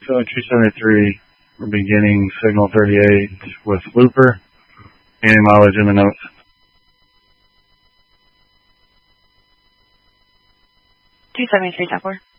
showing 273. We're beginning signal 38 with looper. Any mileage in the notes? 273, 10-4.